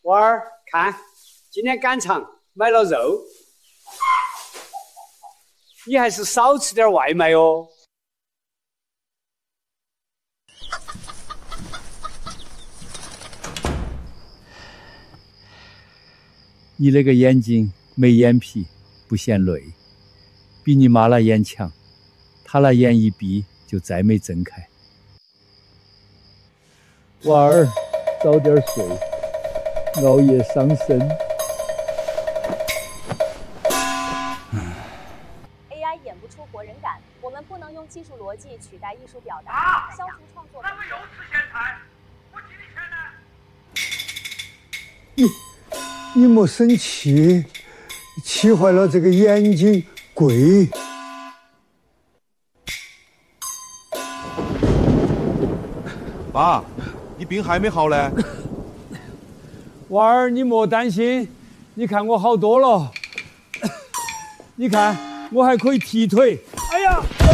娃儿，看，今天赶场买了肉，你还是少吃点外卖哦。 你那个眼睛没眼皮，不嫌累，比你妈那眼强，她那眼一闭就再没睁开。娃儿，早点睡，熬夜伤身。 AI 演不出活人感，我们不能用技术逻辑取代艺术表达，消除创作。那个又吃咸菜，我给你钱呢？你莫生气，气坏了这个眼睛贵。 爸，你病还没好呢。 娃儿，你莫担心，你看我好多了。你看，我还可以踢腿。哎呀！